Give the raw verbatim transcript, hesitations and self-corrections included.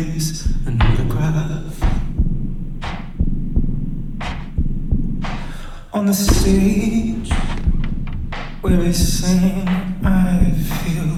an autograph on the stage where we sing. I feel